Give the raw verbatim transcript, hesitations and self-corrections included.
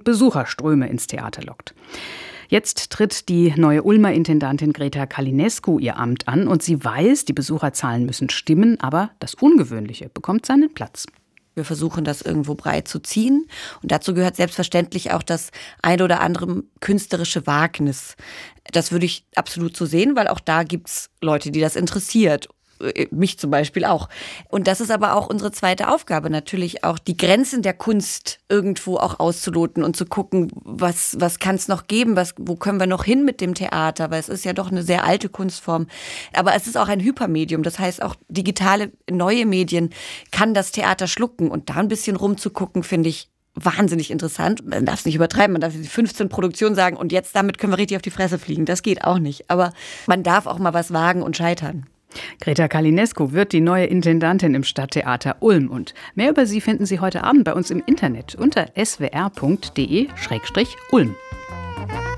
Besucherströme ins Theater lockt. Jetzt tritt die neue Ulmer Intendantin Greta Calinescu ihr Amt an und sie weiß, die Besucherzahlen müssen stimmen, aber das Ungewöhnliche bekommt seinen Platz. Wir versuchen, das irgendwo breit zu ziehen. Und dazu gehört selbstverständlich auch das ein oder andere künstlerische Wagnis. Das würde ich absolut so sehen, weil auch da gibt's Leute, die das interessiert. Mich zum Beispiel auch. Und das ist aber auch unsere zweite Aufgabe, natürlich auch die Grenzen der Kunst irgendwo auch auszuloten und zu gucken, was, was kann es noch geben, was, wo können wir noch hin mit dem Theater, weil es ist ja doch eine sehr alte Kunstform. Aber es ist auch ein Hypermedium, das heißt auch digitale, neue Medien kann das Theater schlucken und da ein bisschen rumzugucken, finde ich wahnsinnig interessant. Man darf es nicht übertreiben, man darf die fünfzehn Produktionen sagen und jetzt damit können wir richtig auf die Fresse fliegen. Das geht auch nicht. Aber man darf auch mal was wagen und scheitern. Greta Calinescu wird die neue Intendantin im Stadttheater Ulm. Und mehr über sie finden Sie heute Abend bei uns im Internet unter s w r punkt d e slash ulm.